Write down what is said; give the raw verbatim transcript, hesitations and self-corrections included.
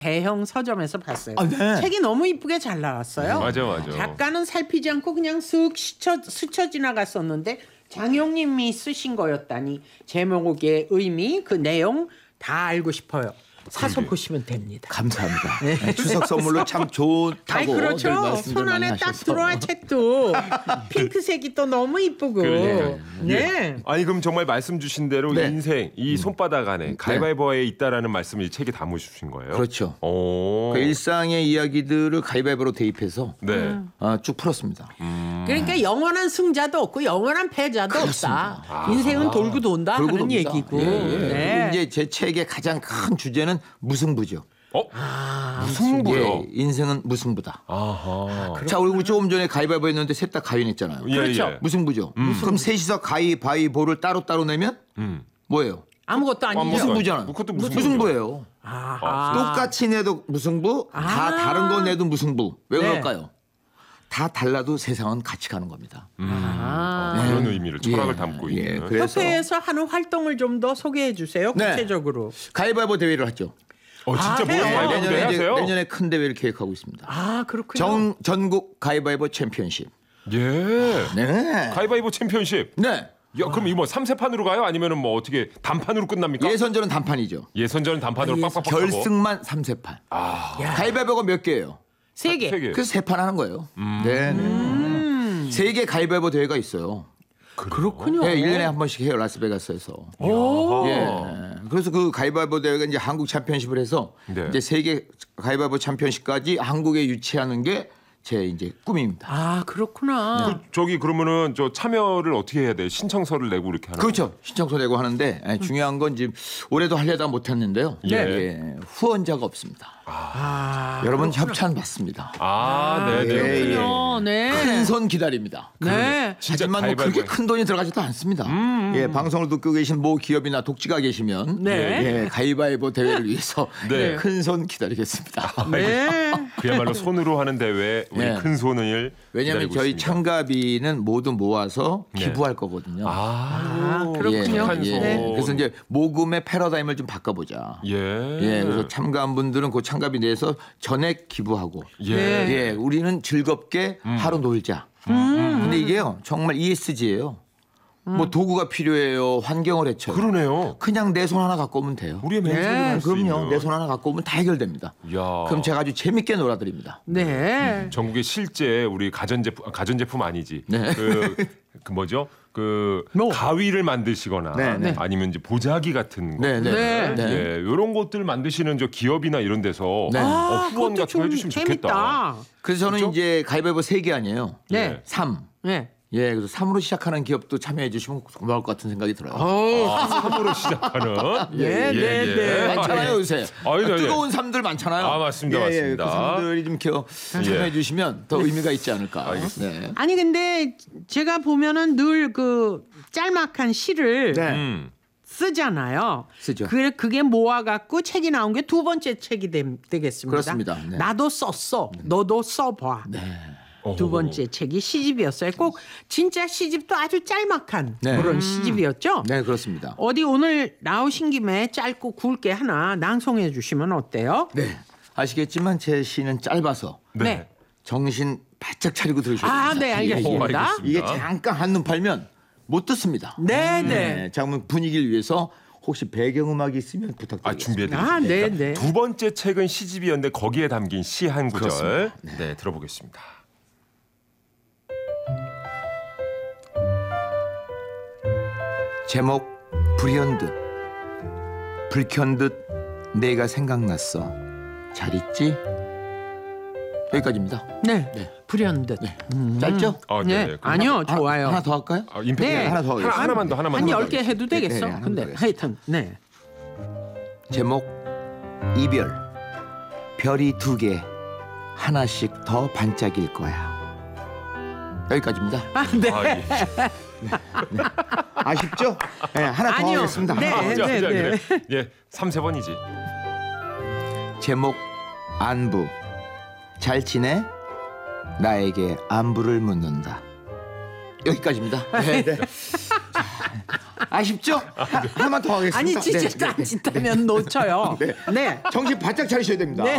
대형 서점에서 봤어요. 아, 네. 책이 너무 이쁘게 잘 나왔어요. 맞아, 맞아. 작가는 살피지 않고 그냥 쓱 스쳐, 스쳐 지나갔었는데 장용님이 쓰신 거였다니 제목의 의미, 그 내용 다 알고 싶어요. 사서 그러게. 보시면 됩니다. 감사합니다. 네, 추석 선물로 참 좋다고 아이 그렇죠. 늘 말씀들 손 많이 안에 딱 하셔서. 들어와 책도 핑크색이 또 너무 이쁘고. 그러니까요. 네. 아니 그럼 정말 말씀 주신 대로 네. 인생 이 손바닥 안에 가위바위보에 있다라는 말씀을 이 책에 담으신 거예요? 그렇죠. 오. 그 일상의 이야기들을 가위바위보로 대입해서 네. 어, 쭉 풀었습니다. 그러니까 영원한 승자도 없고 영원한 패자도 없다. 인생은 돌고 돈다 돌고 하는 돕니다. 얘기고. 예, 예. 네. 그리고 이제 제 책의 가장 큰 주제는 무승부죠. 어? 아, 승부요. 예, 인생은 무승부다. 아하. 자, 우리 조금 전에 가위바위보 했는데 셋 다 가위냈잖아요. 예, 그렇죠. 예. 무승부죠. 그럼 셋이서 가위바위보를 따로따로 내면 음. 뭐예요? 아무것도 아니죠. 무슨 무승부잖아요. 그것도 무승부죠. 무승부예요. 아하. 똑같이 내도 무승부, 다 아. 다른 거 내도 무승부. 왜 네. 그럴까요? 다 달라도 세상은 같이 가는 겁니다. 아. 어, 그런 의미를 철학을 예, 담고 예, 있는. 그래서 협회에서 하는 활동을 좀 더 소개해 주세요. 네. 구체적으로. 가위바위보 대회를 하죠. 어 진짜 아, 뭐야? 해요. 가위바위보 내년에, 이제, 하세요? 내년에 큰 대회를 계획하고 있습니다. 아 그렇군요. 전, 전국 가위바위보 챔피언십. 예. 네. 가위바위보 챔피언십. 네. 야, 그럼 이거 뭐 삼세판으로 가요? 아니면은 뭐 어떻게 단판으로 끝납니까? 예선전은 단판이죠. 예선전은 단판으로 빡빡빡 하고. 결승만 삼세판. 아, 가위바위보가 몇 개예요? 세 개. 세 개. 그래서 세 판 하는 거예요. 네, 네. 세계 가위바위보 대회가 있어요. 그렇군요. 네, 일 년에 한 번씩 해요. 라스베가스에서. 오. 예. 그래서 그 가위바위보 대회가 이제 한국 챔피언십을 해서 네. 이제 세계 가위바위보 챔피언십까지 한국에 유치하는 게 제 이제 꿈입니다. 아 그렇구나. 그 저기 그러면은 저 참여를 어떻게 해야 돼? 신청서를 내고 이렇게 하는. 그렇죠. 신청서 내고 하는데 예, 중요한 건 지금 올해도 하려다 못했는데요. 예. 예, 후원자가 없습니다. 아, 여러분 협찬 받습니다. 아, 네, 네. 예, 네. 그렇군요. 네. 큰 손 기다립니다. 네. 진짜 하지만 뭐 가위바위보. 그렇게 큰 돈이 들어가지도 않습니다. 예, 방송을 듣고 계신 모 기업이나 독지가 계시면 네. 예, 가위바위보 대회를 위해서 네. 큰 손 기다리겠습니다. 네. 그야말로 손으로 하는 대회 우리 네. 큰 손을 왜냐하면 기다리고 저희 있습니다. 참가비는 모두 모아서 네. 기부할 거거든요. 아, 아, 그렇군요. 큰 예, 손. 예. 그래서 이제 모금의 패러다임을 좀 바꿔보자. 예. 예, 그래서 참가한 분들은 그 참가비 내서 전액 기부하고, 예. 네. 예, 우리는 즐겁게 하루 놀자. 음. 근데 이게요 정말 이에스지예요. 뭐 도구가 필요해요, 환경을 해쳐요. 그러네요. 그냥 내 손 하나 갖고 오면 돼요. 우리의 맨손으로 네, 할수 그럼요, 있는. 내 손 하나 갖고 오면 다 해결됩니다. 야. 그럼 제가 아주 재밌게 놀아드립니다. 네. 전국에 실제 우리 가전제품 가전제품 아니지. 네. 그, 그 뭐죠? 그 뭐? 가위를 만드시거나 네, 네. 아니면 이제 보자기 같은 거. 네, 네, 네. 네. 예, 이런 것들 만드시는 저 기업이나 이런 데서 네. 어, 아, 후원 그것도 같은 거 좀 해주시면 재밌다. 좋겠다. 그래서 저는 그렇죠? 이제 가위바위보 세 개 아니에요. 네. 삼. 네. 예, 그래서 삼으로 시작하는 기업도 참여해 주시면 고마울 것 같은 생각이 들어요. 어. 아, 삼으로 시작하는. 네, 네, 네. 많잖아요 요새. 아유, 네, 네. 뜨거운 삶들 많잖아요. 아, 맞습니다, 예, 예, 맞습니다. 그 삶들이 좀 겨, 참여해 주시면 더 의미가 있지 않을까. 알겠습니다. 네. 아니 근데 제가 보면은 늘 그 짤막한 시를 네. 음. 쓰잖아요. 쓰죠. 그 그게 모아갖고 책이 나온 게 두 번째 책이 되, 되겠습니다. 그렇습니다. 네. 나도 썼어. 너도 써봐. 두 어허. 번째 책이 시집이었어요. 꼭 진짜 시집도 아주 짤막한 네. 그런 시집이었죠. 네, 그렇습니다. 어디 오늘 나오신 김에 짧고 굵게 하나 낭송해 주시면 어때요? 네. 아시겠지만 제 시는 짧아서 네. 정신 바짝 차리고 들으셔야 아, 됩니다. 네, 예, 예. 알겠습니다. 오, 알겠습니다. 이게 잠깐 한눈 팔면 못 듣습니다. 네, 네. 자, 그러면 분위기를 위해서 혹시 배경음악이 있으면 아, 부탁드리겠습니다. 준비해드리겠습니다. 아, 네, 네. 두 번째 책은 시집이었는데 거기에 담긴 시 한 구절. 그렇습니다. 네, 들어보겠습니다. 제목 불현듯 불켠듯 내가 생각났어. 잘 있지? 여기까지입니다. 네. 네. 불현듯. 음. 짧죠? 아, 네. 네. 아니요, 하나- 좋아요. 하나 더 할까요? 아, 임팩트 네. 하나 더 하나, 하겠습니다. 하나만 더 하나만 한 더. 열 개 해도 되겠어. 네, 네, 하나 근데 더 하여튼 네. 제목 이별. 별이 두 개 하나씩 더 반짝일 거야. 여기까지입니다. 아, 네. 아, 예. 아쉽죠? 네, 하나 더 아니요. 하겠습니다. 네. 하나 더. 자, 자, 네. 그래. 예, 삼세 번이지. 제목 안부. 잘 지내? 나에게 안부를 묻는다. 여기까지입니다. 네, 네. 자, 아쉽죠? 하, 하나만 더 하겠습니다. 아니 네, 진짜 네, 안 짓다면 놓쳐요. 네. 네. 정신 바짝 차리셔야 됩니다. 네.